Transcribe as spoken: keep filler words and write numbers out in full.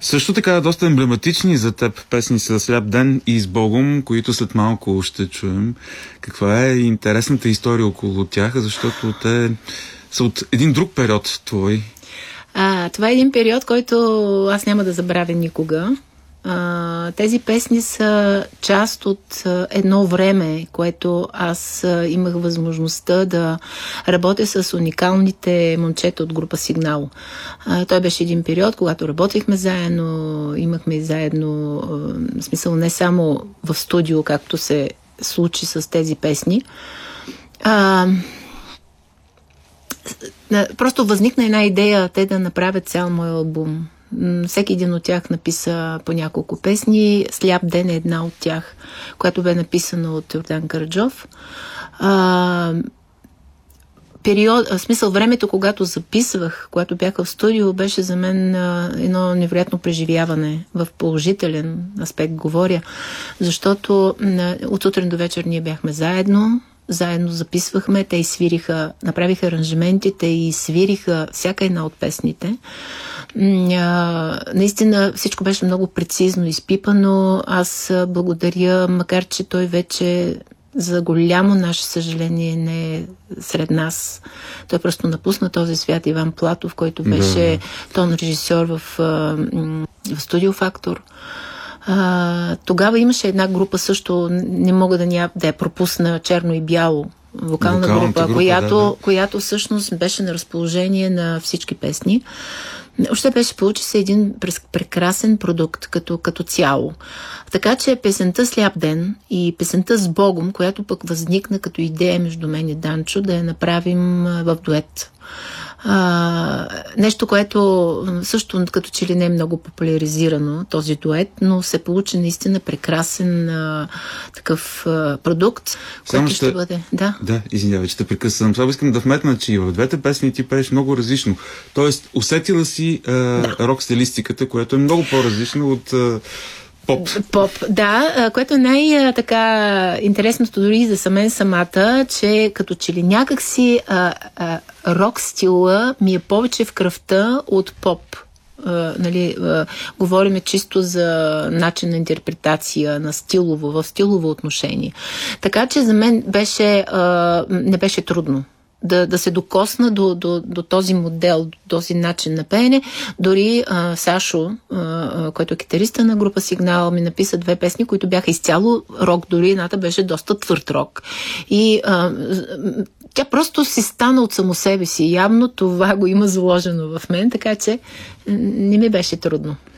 Също така доста емблематични за теб песни са Сляп ден и С Богом, които след малко ще чуем. Каква е интересната история около тях, защото те са от един друг период твой. А, това е един период, който аз няма да забравя никога. А, тези песни са част от а, едно време, което аз а, имах възможността да работя с уникалните момчета от група Сигнал. А, той беше един период, когато работихме заедно, имахме заедно, а, в смисъл не само в студио, както се случи с тези песни. А, просто възникна една идея те да направят цял мой албум. Всеки един от тях написа по няколко песни. Сляп ден е една от тях, която бе написана от Йордан Караджов. А, период, в смисъл, времето, когато записвах, когато бях в студио, беше за мен а, едно невероятно преживяване. В положителен аспект говоря, защото а, от сутрин до вечер ние бяхме заедно, заедно записвахме, те свириха, направиха аранжименти, те и свириха всяка една от песните. А, наистина всичко беше много прецизно изпипано. Аз благодаря, макар че той вече за голямо наше съжаление не е сред нас. Той просто напусна този свят, Иван Платов, който беше да. тон режисьор в, в Студио Фактор. А, тогава имаше една група също, не мога да, ня, да я пропусна, черно и бяло, вокална група, група която, да, да. която всъщност беше на разположение на всички песни. Още беше, получи се един прекрасен продукт като, като цяло. Така че песента Сляп ден и песента С Богом, която пък възникна като идея между мен и Данчо, да я направим в дует. А, нещо, което също като че ли не е много популяризирано, този дует, но се получи наистина прекрасен а, такъв а, продукт, който ще... ще бъде... Да, да извинявай, че те прекъсвам. Само искам да вметна, че и в двете песни ти пееш много различно. Тоест, усетила си а, да. рок стилистиката, която е много по-различна от... А... Поп. Поп, да, което е най-така интересното дори за мен самата, че като че ли някакси а, а, рок стила ми е повече в кръвта от поп. Uh, нали, uh, говориме чисто за начин на интерпретация, на стилово, в стилово отношение. Така че за мен беше, uh, не беше трудно да, да се докосна до, до, до този модел, до този начин на пеене. Дори а, Сашо, а, който е китариста на група Сигнал, ми написа две песни, които бяха изцяло рок, дори едната беше доста твърд рок. И а, тя просто си стана от само себе си. Явно това го има заложено в мен, така че не ми беше трудно.